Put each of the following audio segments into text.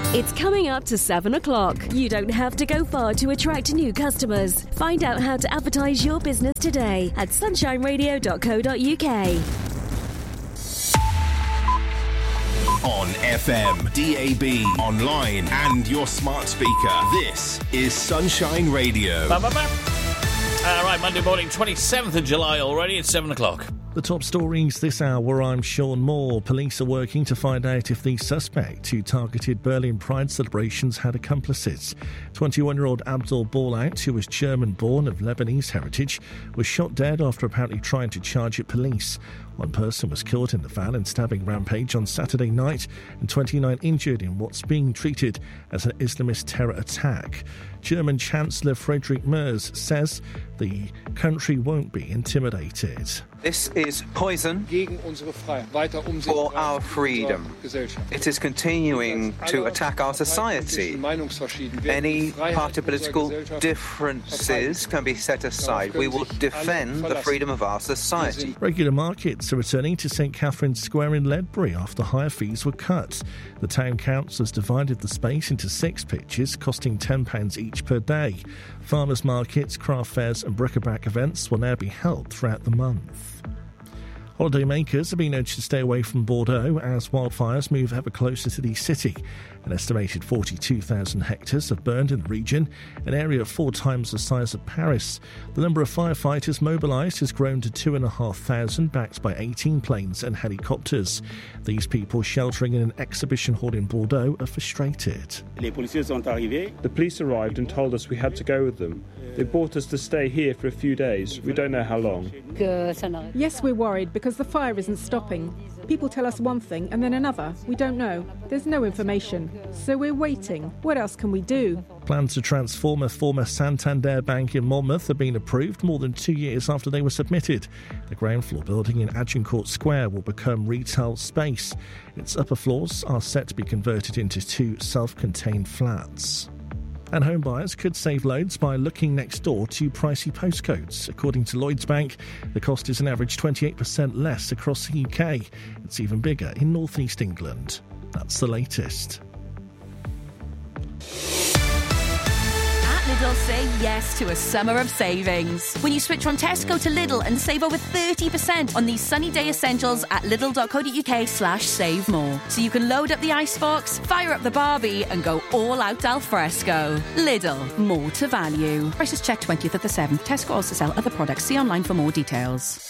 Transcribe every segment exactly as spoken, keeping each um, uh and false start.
It's coming up to seven o'clock. You don't have to go far to attract new customers. Find out how to advertise your business today at sunshine radio dot co dot uk. On F M, D A B, online and your smart speaker. This is Sunshine Radio. Ba, ba, ba. All right, Monday morning, twenty-seventh of July already. It's seven o'clock. The top stories this hour, I'm Sean Moore. Police are working to find out if the suspect who targeted Berlin Pride celebrations had accomplices. twenty-one-year-old Abdul Ballout, who was German-born of Lebanese heritage, was shot dead after apparently trying to charge at police. One person was killed in the van and stabbing rampage on Saturday night, and twenty-nine injured in what's being treated as an Islamist terror attack. German Chancellor Friedrich Merz says the country won't be intimidated. This is poison for our freedom. It is continuing to attack our society. Any party political differences can be set aside. We will defend the freedom of our society. Regular markets are returning to St Catherine's Square in Ledbury after higher fees were cut. The town council has divided the space into six pitches, costing ten pounds each per day. Farmers markets, craft fairs and bric-a-brac events will now be held throughout the month. Holidaymakers have been urged to stay away from Bordeaux as wildfires move ever closer to the city. An estimated forty-two thousand hectares have burned in the region, an area four times the size of Paris. The number of firefighters mobilised has grown to two thousand five hundred, backed by eighteen planes and helicopters. These people sheltering in an exhibition hall in Bordeaux are frustrated. The police arrived and told us we had to go with them. They brought us to stay here for a few days. We don't know how long. Yes, we're worried because the fire isn't stopping. People tell us one thing and then another. We don't know. There's no information. So we're waiting. What else can we do? Plans to transform a former Santander bank in Monmouth have been approved more than two years after they were submitted. The ground floor building in Agincourt Square will become retail space. Its upper floors are set to be converted into two self-contained flats. And home buyers could save loads by looking next door to pricey postcodes. According to Lloyds Bank, the cost is an average twenty-eight percent less across the U K. It's even bigger in North East England. That's the latest. Lidl say yes to a summer of savings. When you switch from Tesco to Lidl and save over thirty percent on these sunny day essentials at lidl dot co dot uk slash save more. So you can load up the icebox, fire up the Barbie and go all out al fresco. Lidl, more to value. Prices check twentieth of the seventh. Tesco also sell other products. See online for more details.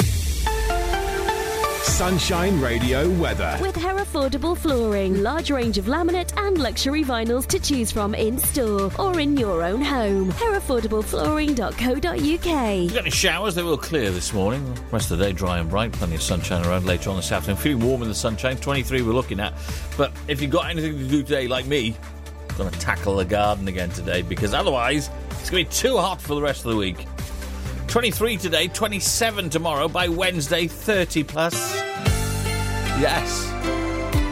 Sunshine Radio weather. With Herefordable Flooring, large range of laminate and luxury vinyls to choose from in store or in your own home. herefordable flooring dot co dot uk. We've got any showers, they will clear this morning. Rest of the day dry and bright, plenty of sunshine around later on this afternoon. Feeling warm in the sunshine, twenty-three we're looking at. But if you've got anything to do today like me, I'm going to tackle the garden again today because otherwise it's going to be too hot for the rest of the week. twenty-three today, twenty-seven tomorrow, by Wednesday thirty plus. Yes.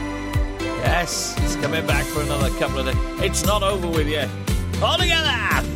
Yes, it's coming back for another couple of days. It's not over with yet. All together!